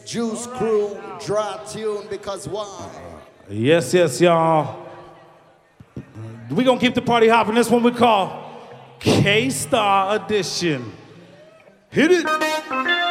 Juice Crew, Draw Tune, because why? Yes, yes, y'all. We gonna keep the party hopping. This one we call K-Star Edition. Hit it.